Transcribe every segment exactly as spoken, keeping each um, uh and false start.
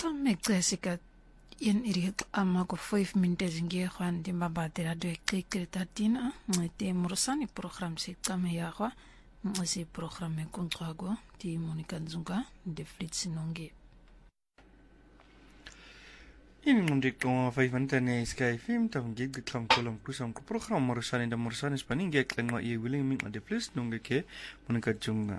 Kame Jessica in irik ama ko five minutes nge khwan di mabate radio ekkritatina ngete mursani program se kame ya khwa ngasi program e kontrago di Monica Nzunga de Flitz Nonge. In mundik ko five minutes ne sky film tam gig klam kolam kusam ko program mursani da mursani spaning ge kleng ma ye willing mi de Flitz Nonge ke Monica Nzunga.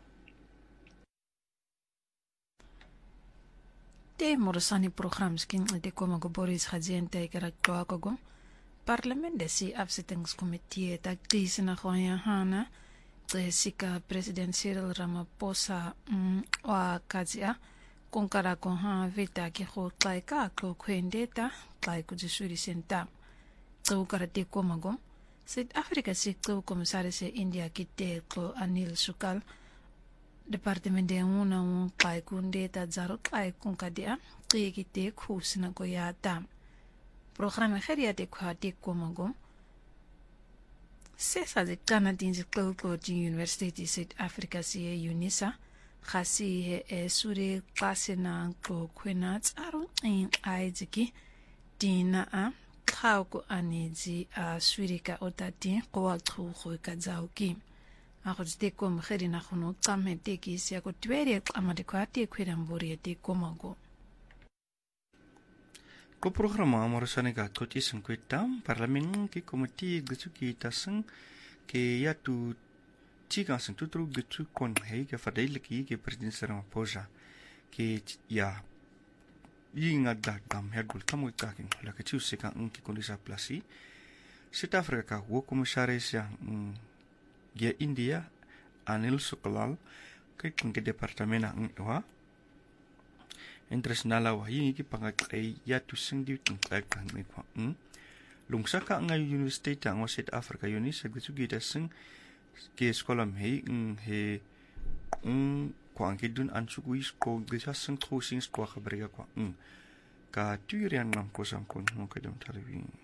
De mursani programs kin de koma go Boris Khadiente karakwa ko parlement de si afzettingskommitee ta kisena khoya hana Jessica president Cyril Ramaphosa mm, wa kazia konkara ko ha vita ki ho tlai ka ko kwendeta tlai ku jisuri senta tso karate koma go South Africa si tso komisare se India ki te ko Anil Sukal Departement de una un kai kunde ta zaro kai kunkadia ki te khusna ko yata program kharia de khati komago sesa de Canadian Clouding University South Africa si UNISA khasi he e sure klasena ko kwenat aro in aiziki dina a khauko anezi a surika otati ko athu ko kazauki Ako te ko mkheri na khono tsamme te ki sia ko twere amade ko ati kwera mbori te ko mago. Ko programa morosane ka ko ti sengkuitam parlamen ki komiti gutsu ki taseng ke ya tu chiga seng tu tru gutsu kon hei ke fadel ki ke president Ramaphosa ke ya yinga da dam hergul kamu ka kin la ke chu se ka un ki kondisa plasi South Africa ka wo komisaris yang Gia India Anil Sukal ke ke departemen ang wa interest nala wa yi ki pangat ay ya tu sing di tung tak kan me kwa lungsa ka nga university ta ngo South Africa uni sa gutu gi dasing ke skola me he um kwa ke dun an su gui sko ge sa sing tro sing sko ka brega kwa ka tu rian nam ko sam kon mo ke dum televi